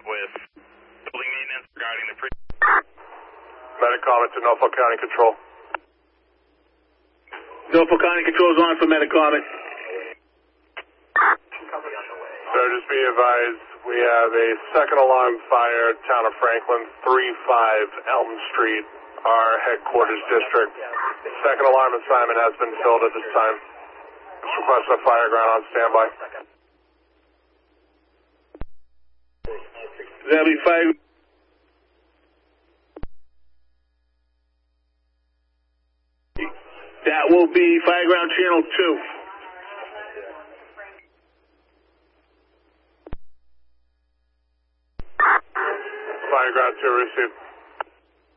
with building maintenance regarding the Medicom to Norfolk County Control. Norfolk County Control is on for Medicom. Sir, just be advised, we have a second alarm fire, Town of Franklin, 35 Elm Street, our headquarters district. Second alarm assignment has been filled at this time. Just request a fire ground on standby. That'll be fire. That will be Fireground Channel 2. Fireground 2 received.